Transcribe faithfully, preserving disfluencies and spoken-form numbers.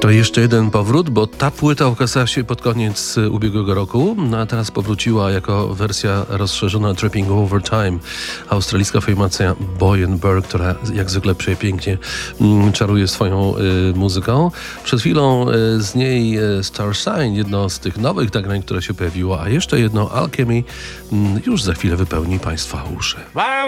To jeszcze jeden powrót, bo ta płyta ukazała się pod koniec ubiegłego roku, no a teraz powróciła jako wersja rozszerzona Tripping Over Time. Australijska formacja Boy and Burr, która jak zwykle przepięknie mm, czaruje swoją y, muzyką. Przed chwilą y, z niej y, Star Sign, jedno z tych nowych nagrań, które się pojawiło, a jeszcze jedno Alchemy y, już za chwilę wypełni Państwa uszy.